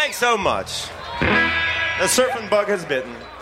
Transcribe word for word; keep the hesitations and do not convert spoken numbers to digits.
Thanks so much. The surfing bug has bitten.